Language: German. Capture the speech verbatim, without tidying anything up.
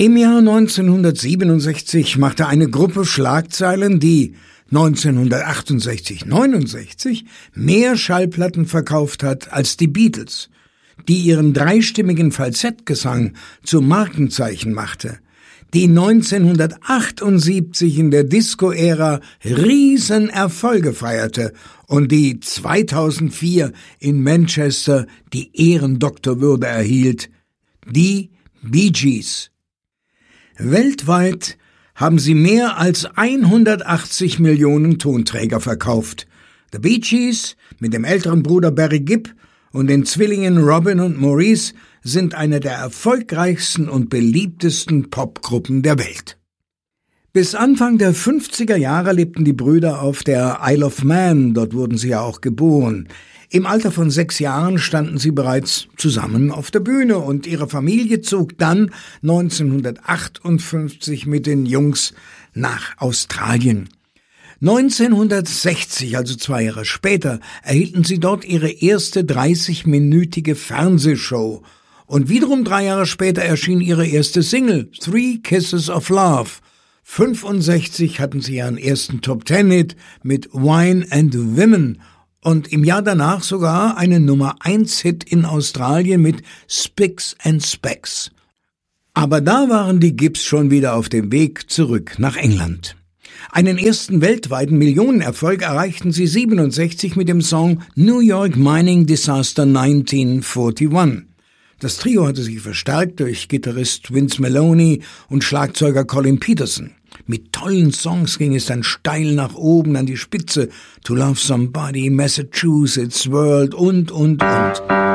Im Jahr neunzehnhundertsiebenundsechzig machte eine Gruppe Schlagzeilen, die neunzehnhundertachtundsechzig neunundsechzig mehr Schallplatten verkauft hat als die Beatles, die ihren dreistimmigen Falsettgesang zum Markenzeichen machte, die neunzehnhundertachtundsiebzig in der Disco-Ära Riesenerfolge feierte und die zweitausendvier in Manchester die Ehrendoktorwürde erhielt, die Bee Gees. Weltweit haben sie mehr als hundertachtzig Millionen Tonträger verkauft. The Bee Gees mit dem älteren Bruder Barry Gibb und den Zwillingen Robin und Maurice sind eine der erfolgreichsten und beliebtesten Popgruppen der Welt. Bis Anfang der fünfziger Jahre lebten die Brüder auf der Isle of Man, dort wurden sie ja auch geboren. Im Alter von sechs Jahren standen sie bereits zusammen auf der Bühne und ihre Familie zog dann neunzehnhundertachtundfünfzig mit den Jungs nach Australien. neunzehnhundertsechzig, also zwei Jahre später, erhielten sie dort ihre erste dreißigminütige Fernsehshow. Und wiederum drei Jahre später erschien ihre erste Single, Three Kisses of Love. fünfundsechzig hatten sie ihren ersten Top-Ten-Hit mit Wine and Women und im Jahr danach sogar einen Nummer eins Hit in Australien mit Spicks and Specks. Aber da waren die Gibbs schon wieder auf dem Weg zurück nach England. Einen ersten weltweiten Millionenerfolg erreichten sie siebenundsechzig mit dem Song New York Mining Disaster neunzehnhunderteinundvierzig. Das Trio hatte sich verstärkt durch Gitarrist Vince Maloney und Schlagzeuger Colin Peterson. Mit tollen Songs ging es dann steil nach oben an die Spitze. To Love Somebody, Massachusetts World und, und, und.